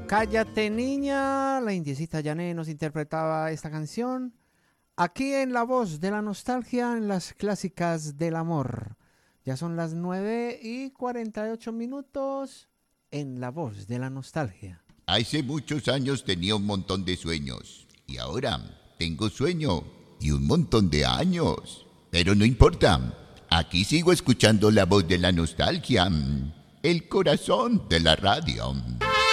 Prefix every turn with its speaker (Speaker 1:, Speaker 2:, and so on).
Speaker 1: Cállate niña, la indiecita Yané nos interpretaba esta canción aquí en La Voz de la Nostalgia, en las clásicas del amor. Ya son las 9:48 en La Voz de la Nostalgia.
Speaker 2: Hace muchos años tenía un montón de sueños y ahora tengo sueño y un montón de años. Pero no importa, aquí sigo escuchando La Voz de la Nostalgia, el corazón de la radio.